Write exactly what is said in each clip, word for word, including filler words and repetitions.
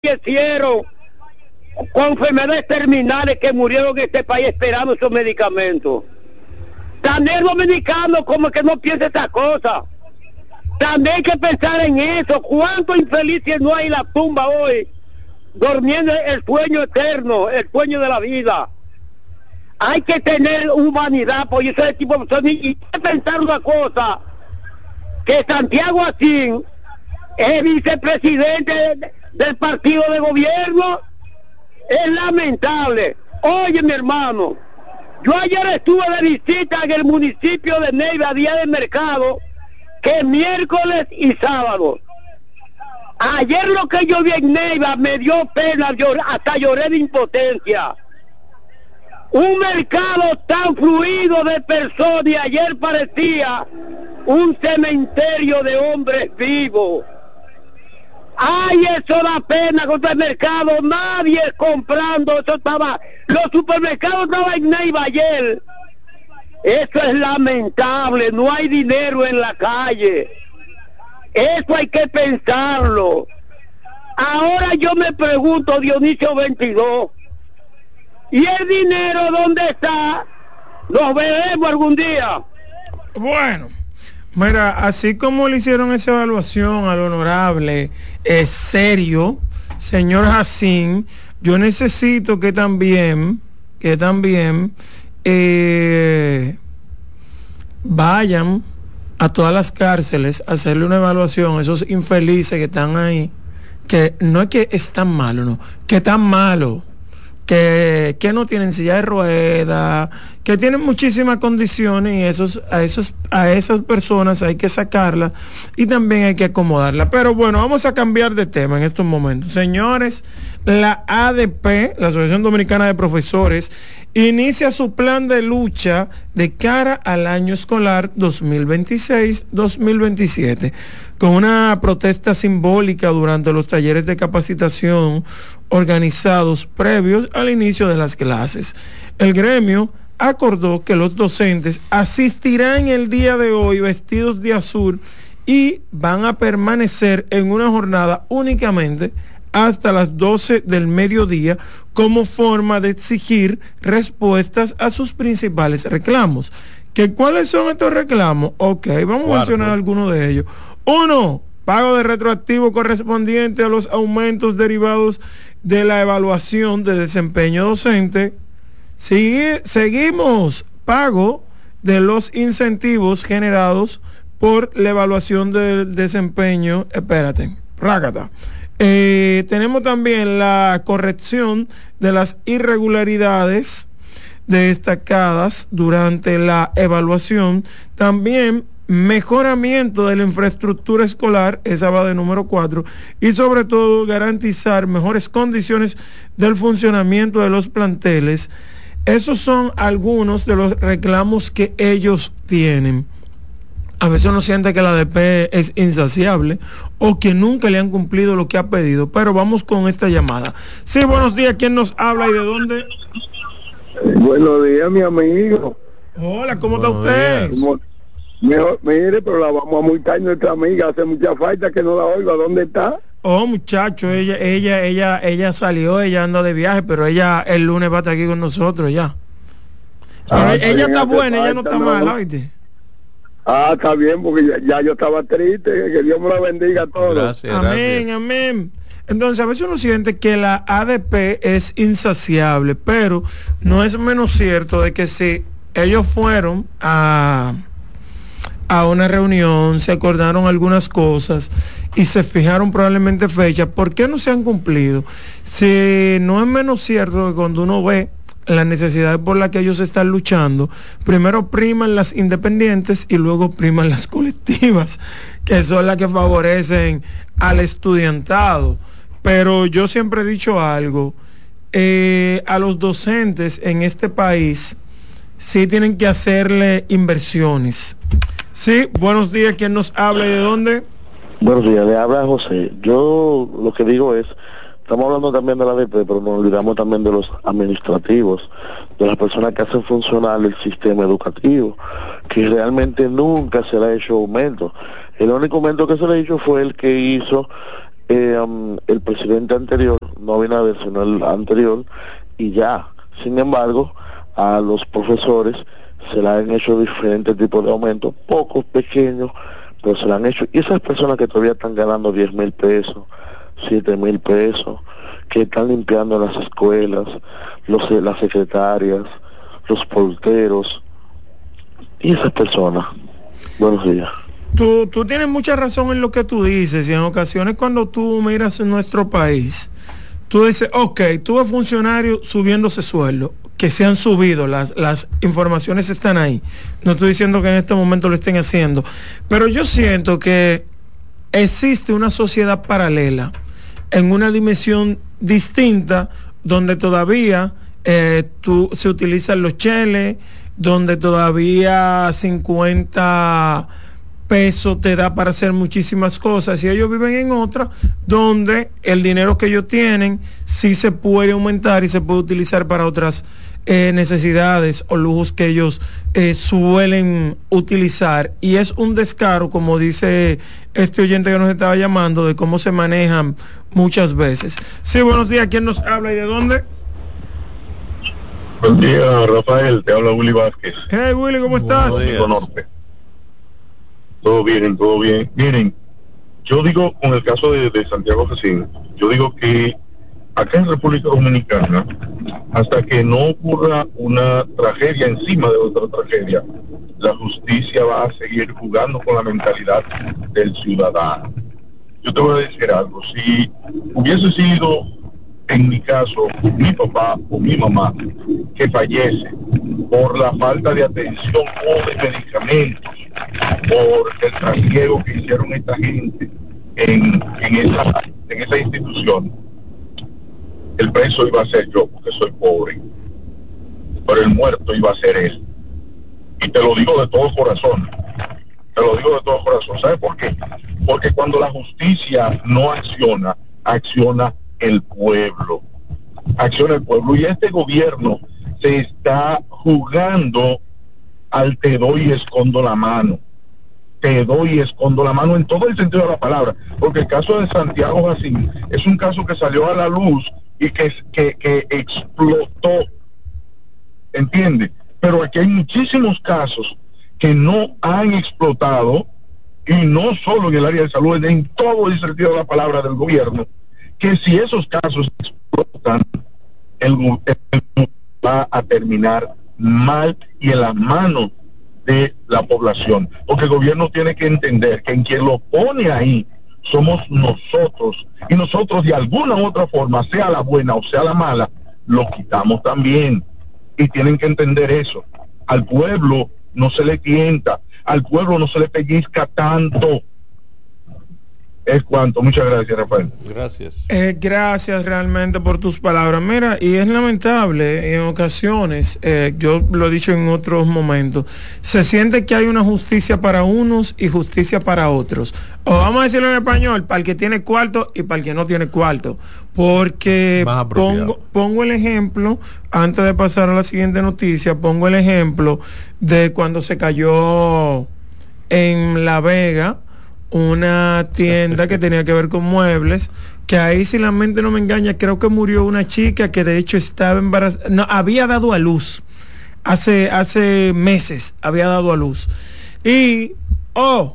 fallecieron con enfermedades terminales que murieron en este país esperando esos medicamentos. También dominicano como que no piensa esas cosas. También hay que pensar en eso. ¿Cuántos infelices no hay en la tumba hoy? Durmiendo el sueño eterno, el sueño de la vida. Hay que tener humanidad, porque yo soy el tipo de persona. Y hay que pensar una cosa, que Santiago Asín es vicepresidente del partido de gobierno. Es lamentable. Oye, mi hermano, yo ayer estuve de visita en el municipio de Neiva, día de mercado, que es miércoles y sábado. Ayer lo que yo vi en Neiva me dio pena, llor, hasta lloré de impotencia. Un mercado tan fluido de personas y ayer parecía un cementerio de hombres vivos. Ay, eso da pena contra el mercado, nadie comprando, eso estaba, los supermercados estaban en Neiva ayer. Eso es lamentable, no hay dinero en la calle. Eso hay que pensarlo. Ahora yo me pregunto, Dionisio veintidós, ¿y el dinero dónde está? ¿Nos veremos algún día? Bueno, mira, así como le hicieron esa evaluación al honorable, eh, serio, señor Jacín, yo necesito que también, que también eh, vayan a todas las cárceles a hacerle una evaluación a esos infelices que están ahí, que no es que están malos, no, que están malos, que, que no tienen silla de ruedas, que tienen muchísimas condiciones, y esos, a, esos, a esas personas hay que sacarlas y también hay que acomodarlas. Pero bueno, vamos a cambiar de tema en estos momentos. Señores, la A D P, la Asociación Dominicana de Profesores, inicia su plan de lucha de cara al año escolar dos mil veintiséis dos mil veintisiete, con una protesta simbólica durante los talleres de capacitación organizados previos al inicio de las clases. El gremio acordó que los docentes asistirán el día de hoy vestidos de azul y van a permanecer en una jornada únicamente hasta las doce del mediodía como forma de exigir respuestas a sus principales reclamos. ¿Que cuáles son estos reclamos? Ok, vamos Cuarto. a mencionar algunos de ellos. Uno, pago de retroactivo correspondiente a los aumentos derivados de la evaluación de desempeño docente. Sigue, seguimos, pago de los incentivos generados por la evaluación del desempeño. Espérate, rácata. Eh, tenemos también la corrección de las irregularidades destacadas durante la evaluación. También mejoramiento de la infraestructura escolar, esa va de número cuatro, y sobre todo garantizar mejores condiciones del funcionamiento de los planteles. Esos son algunos de los reclamos que ellos tienen. A veces uno siente que la A D P es insaciable o que nunca le han cumplido lo que ha pedido, pero vamos con esta llamada. Sí, buenos días, ¿quién nos habla y de dónde? Buenos días, mi amigo. Hola, ¿cómo está usted? Mejor, mire, pero la vamos a multar, nuestra amiga, hace mucha falta que no la oiga. ¿Dónde está? Oh, muchacho, ella, ella, ella, ella salió, ella anda de viaje, pero ella el lunes va a estar aquí con nosotros ya. Pero ah, ella, ella está buena, falta, ella no está no, mala, ¿oíste? Ah, está bien, porque ya, ya yo estaba triste, que Dios me la bendiga a todos. Gracias, amén, gracias. Amén. Entonces, a veces uno siente que la A D P es insaciable, pero no es menos cierto de que si ellos fueron a, a una reunión, se acordaron algunas cosas y se fijaron probablemente fechas, ¿por qué no se han cumplido? Si no es menos cierto que cuando uno ve las necesidades por las que ellos están luchando, primero priman las independientes y luego priman las colectivas, que son las que favorecen al estudiantado. Pero yo siempre he dicho algo, eh, a los docentes en este país sí tienen que hacerle inversiones. Sí, buenos días, ¿quién nos habla y de dónde? Buenos días, le habla José. Yo lo que digo es, estamos hablando también de la A D P, pero nos olvidamos también de los administrativos, de las personas que hacen funcionar el sistema educativo, que realmente nunca se le ha hecho aumento. El único aumento que se le ha hecho fue el que hizo eh, um, el presidente anterior, no Abinader, sino el anterior, y ya. Sin embargo, a los profesores se le han hecho diferentes tipos de aumentos, pocos, pequeños, pero se le han hecho. Y esas personas que todavía están ganando diez mil pesos, siete mil pesos, que están limpiando las escuelas, los, las secretarias, los porteros, y esas personas. Buenos días. Tú, tú tienes mucha razón en lo que tú dices, y en ocasiones cuando tú miras en nuestro país, tú dices, ok, tuve funcionarios subiéndose sueldo, que se han subido, las, las informaciones están ahí. No estoy diciendo que en este momento lo estén haciendo, pero yo siento que existe una sociedad paralela, en una dimensión distinta, donde todavía eh, tú, se utilizan los cheles, donde todavía cincuenta pesos te da para hacer muchísimas cosas, y ellos viven en otra donde el dinero que ellos tienen sí se puede aumentar y se puede utilizar para otras eh, necesidades o lujos que ellos eh, suelen utilizar, y es un descaro, como dice este oyente que nos estaba llamando, de cómo se manejan muchas veces. Sí, buenos días, ¿quién nos habla y de dónde? Buen día, Rafael, te habla Willy Vázquez. Hey Willy, ¿cómo estás? Norte. Todo bien, todo bien. Miren, yo digo, con el caso de, de Santiago Jacín, yo digo que acá en República Dominicana, hasta que no ocurra una tragedia encima de otra tragedia, la justicia va a seguir jugando con la mentalidad del ciudadano. Yo te voy a decir algo, si hubiese sido, en mi caso, mi papá o mi mamá, que fallece por la falta de atención o de medicamentos, por el trasiego que hicieron esta gente en, en, esa, en esa institución, el preso iba a ser yo, porque soy pobre, pero el muerto iba a ser él. Y te lo digo de todo corazón, te lo digo de todo corazón. ¿Sabes por qué? Porque cuando la justicia no acciona, acciona el pueblo, acciona el pueblo, y este gobierno se está jugando al te doy y escondo la mano, te doy y escondo la mano en todo el sentido de la palabra, porque el caso de Santiago Jacín es un caso que salió a la luz y que, que, que explotó, ¿entiende? Pero aquí hay muchísimos casos que no han explotado, y no solo en el área de salud, en todo el sentido de la palabra del gobierno, que si esos casos explotan, el gobierno va a terminar mal y en las manos de la población, porque el gobierno tiene que entender que en quien lo pone ahí somos nosotros, y nosotros de alguna u otra forma, sea la buena o sea la mala, lo quitamos también, y tienen que entender eso. Al pueblo no se le tienta, al pueblo no se le pellizca tanto. Es cuanto. Muchas gracias, Rafael. Gracias. Eh, gracias realmente por tus palabras. Mira, y es lamentable en ocasiones, eh, yo lo he dicho en otros momentos, se siente que hay una justicia para unos y justicia para otros. O vamos a decirlo en español, para el que tiene cuarto y para el que no tiene cuarto. Porque pongo, pongo el ejemplo, antes de pasar a la siguiente noticia, pongo el ejemplo de cuando se cayó en La Vega una tienda que tenía que ver con muebles, que ahí, si la mente no me engaña, creo que murió una chica que de hecho estaba embarazada, no, había dado a luz, hace, hace meses había dado a luz, y, oh,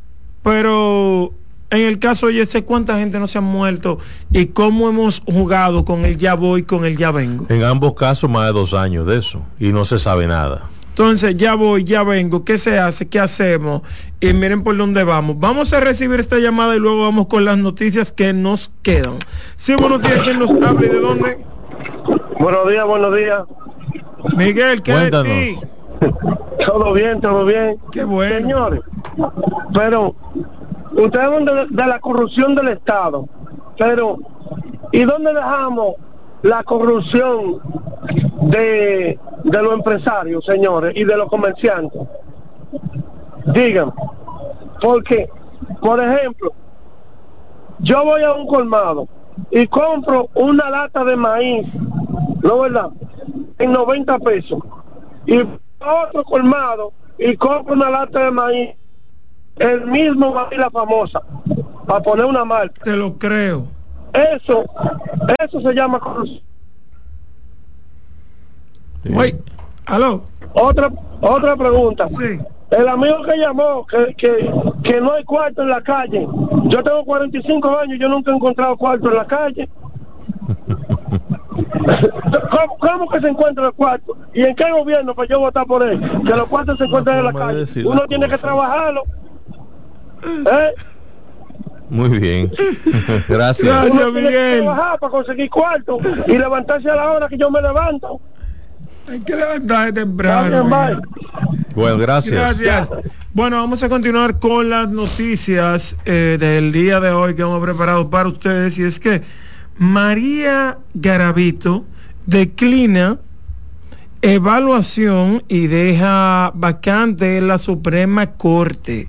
pero en el caso, yo sé cuánta gente no se ha muerto y cómo hemos jugado con el ya voy, con el ya vengo. En ambos casos más de dos años de eso, y no se sabe nada. Entonces, ya voy, ya vengo, ¿qué se hace? ¿Qué hacemos? Y miren por dónde vamos. Vamos a recibir esta llamada y luego vamos con las noticias que nos quedan. Sí, buenos días, ¿quién nos habla y de dónde? Buenos días, buenos días. Miguel, ¿qué Cuéntanos. de ti? Todo bien, todo bien. Qué bueno. Señores, pero ustedes hablan de, de la corrupción del Estado, pero ¿y dónde dejamos la corrupción de, de los empresarios, señores, y de los comerciantes? Digan, porque, por ejemplo, yo voy a un colmado y compro una lata de maíz, ¿no verdad?, en noventa pesos, y a otro colmado y compro una lata de maíz, el mismo maíz, la famosa, para poner una marca. Te lo creo. Eso, eso se llama corrupción. Wait, aló. Otra, otra pregunta. Sí. El amigo que llamó, que, que, que no hay cuarto en la calle. Yo tengo cuarenta y cinco años, yo nunca he encontrado cuarto en la calle. ¿Cómo, ¿Cómo que se encuentra el cuarto? ¿Y en qué gobierno para yo votar por él? Que los cuartos se encuentran en la calle. Uno tiene que trabajarlo. ¿Eh? Muy bien. Gracias. Gracias, Uno tiene que Miguel. trabajar para conseguir cuarto y levantarse a la hora que yo me levanto. Hay que levantarse temprano. Está bien, Miguel. Bueno, gracias. Gracias. Bueno, vamos a continuar con las noticias eh, del día de hoy que hemos preparado para ustedes. Y es que María Garavito declina evaluación y deja vacante la Suprema Corte.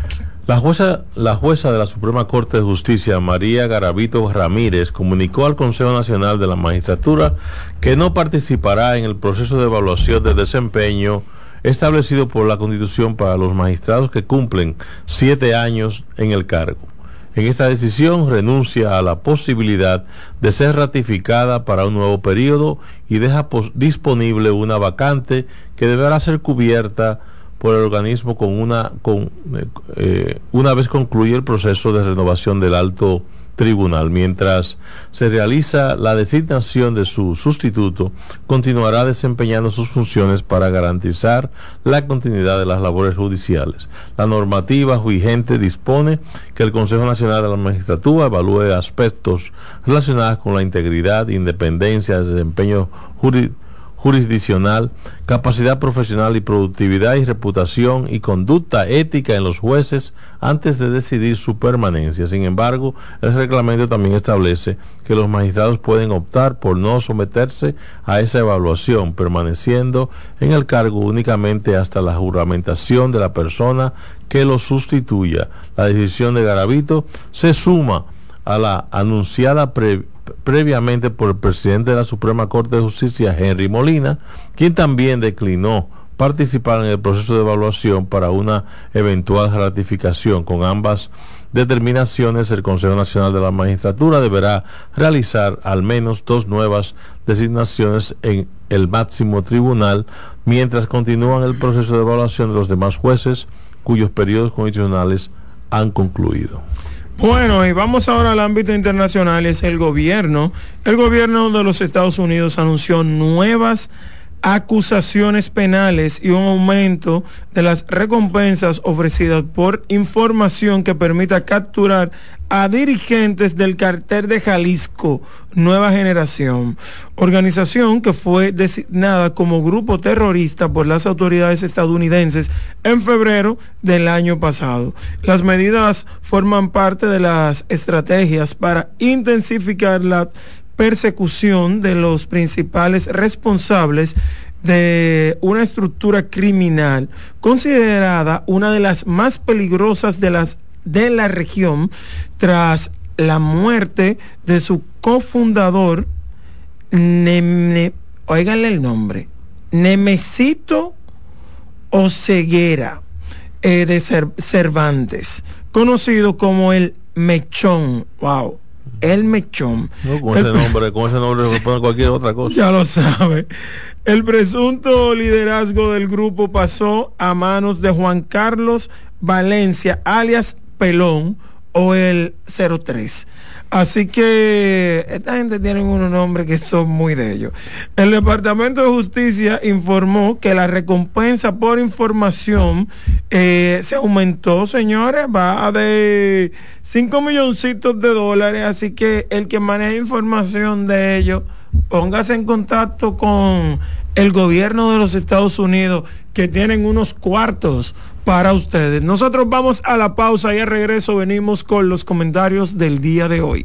La jueza, la jueza de la Suprema Corte de Justicia, María Garavito Ramírez, comunicó al Consejo Nacional de la Magistratura que no participará en el proceso de evaluación de desempeño establecido por la Constitución para los magistrados que cumplen siete años en el cargo. En esta decisión renuncia a la posibilidad de ser ratificada para un nuevo periodo y deja disponible una vacante que deberá ser cubierta por el organismo con una con eh, una vez concluye el proceso de renovación del alto tribunal. Mientras se realiza la designación de su sustituto, continuará desempeñando sus funciones para garantizar la continuidad de las labores judiciales. La normativa vigente dispone que el Consejo Nacional de la Magistratura evalúe aspectos relacionados con la integridad, independencia, desempeño jurídico jurisdiccional, capacidad profesional y productividad y reputación y conducta ética en los jueces antes de decidir su permanencia. Sin embargo, el reglamento también establece que los magistrados pueden optar por no someterse a esa evaluación, permaneciendo en el cargo únicamente hasta la juramentación de la persona que lo sustituya. La decisión de Garavito se suma a la anunciada pre previamente por el presidente de la Suprema Corte de Justicia, Henry Molina, quien también declinó participar en el proceso de evaluación para una eventual ratificación. Con ambas determinaciones, el Consejo Nacional de la Magistratura deberá realizar al menos dos nuevas designaciones en el máximo tribunal, mientras continúan el proceso de evaluación de los demás jueces cuyos periodos constitucionales han concluido. Bueno, y vamos ahora al ámbito internacional. Es el gobierno. El gobierno de los Estados Unidos anunció nuevas acusaciones penales y un aumento de las recompensas ofrecidas por información que permita capturar a dirigentes del cartel de Jalisco Nueva Generación, organización que fue designada como grupo terrorista por las autoridades estadounidenses en febrero del año pasado. Las medidas forman parte de las estrategias para intensificar la persecución de los principales responsables de una estructura criminal considerada una de las más peligrosas de las de la región tras la muerte de su cofundador, ne, óiganle el nombre, Nemesito Oseguera eh, de Cervantes, conocido como el Mechón. Wow. El Mechón. No, con el, ese nombre, con ese nombre se pone cualquier otra cosa. Ya lo sabe. El presunto liderazgo del grupo pasó a manos de Juan Carlos Valencia, alias Pelón, o el cero tres. Así que esta gente tiene unos nombres que son muy de ellos. El Departamento de Justicia informó que la recompensa por información eh, se aumentó, señores, va de cinco milloncitos de dólares. Así que el que maneja información de ellos, póngase en contacto con el gobierno de los Estados Unidos, que tienen unos cuartos para ustedes. Nosotros vamos a la pausa y al regreso venimos con los comentarios del día de hoy.